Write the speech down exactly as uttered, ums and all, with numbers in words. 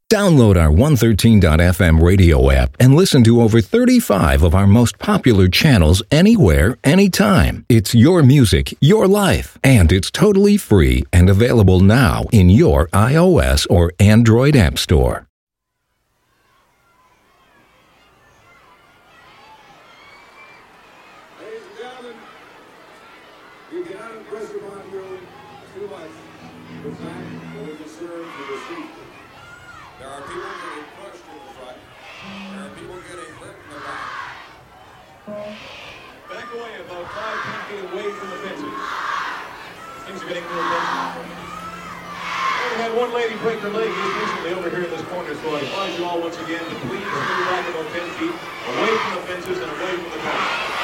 Download our one thirteen dot f m radio app and listen to over thirty-five of our most popular channels anywhere, anytime. It's your music, your life, and it's totally free and available now in your iOS or Android App Store. Ladies and gentlemen, you can unpress upon you too much the fact that it is served with a seat. There are people getting crushed in the front. There are people getting hurt in the back. Back away about five, ten feet away from the fences. Things are getting real tense. We had one lady break her leg just recently over here in this corner, so I advise you all once again to please move back about ten feet away from the fences and away from the corner.